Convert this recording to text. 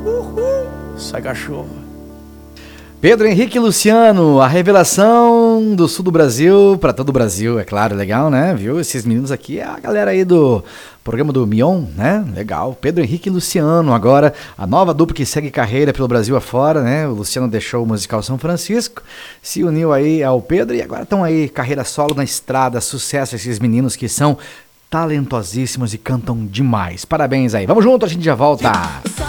Sai cachorro. Pedro Henrique e Luciano, a revelação do sul do Brasil para todo o Brasil, é claro, legal, né? Viu? Esses meninos aqui é a galera aí do programa do Mion, né? Legal. Pedro Henrique e Luciano, agora a nova dupla que segue carreira pelo Brasil afora, né? O Luciano deixou o musical São Francisco, se uniu aí ao Pedro e agora estão aí carreira solo na estrada, sucesso esses meninos que são talentosíssimos e cantam demais. Parabéns aí. Vamos junto, a gente já volta.